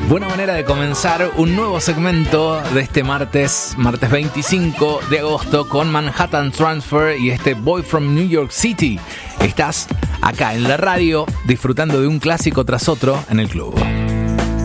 Buena manera de comenzar un nuevo segmento de este martes 25 de agosto con Manhattan Transfer y este Boy from New York City. Estás acá en la radio disfrutando de un clásico tras otro en el club.